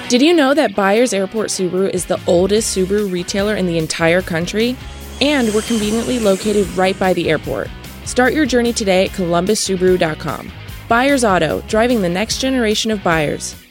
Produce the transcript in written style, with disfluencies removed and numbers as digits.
Did you know that Byers Airport Subaru is the oldest Subaru retailer in the entire country? And we're conveniently located right by the airport. Start your journey today at columbussubaru.com. Byers Auto, driving the next generation of buyers.